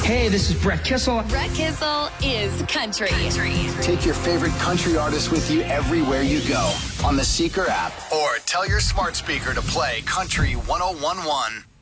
Hey, this is Brett Kissel. Brett Kissel is country. Take your favorite country artist with you everywhere you go on the Seeker app, or tell your smart speaker to play Country 101.1.